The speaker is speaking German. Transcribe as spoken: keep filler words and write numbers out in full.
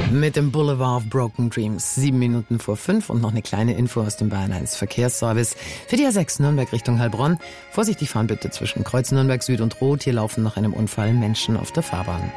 mit dem Boulevard of Broken Dreams. Sieben Minuten vor fünf und noch eine kleine Info aus dem Bayern eins Verkehrsservice. Für die A sechs Nürnberg Richtung Heilbronn. Vorsichtig fahren bitte zwischen Kreuz Nürnberg Süd und Rot. Hier laufen nach einem Unfall Menschen auf der Fahrbahn.